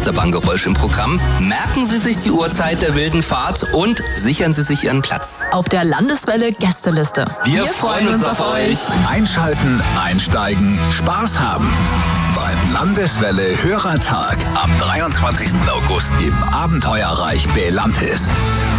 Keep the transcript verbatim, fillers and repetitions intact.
Achterbahngeräusch im Programm. Merken Sie sich die Uhrzeit der wilden Fahrt und sichern Sie sich Ihren Platz. Auf der Landeswelle Gästeliste. Wir, Wir freuen uns auf euch. Einschalten, einsteigen, Spaß haben. Beim Landeswelle Hörertag am dreiundzwanzigsten August im Abenteuerreich Belantis.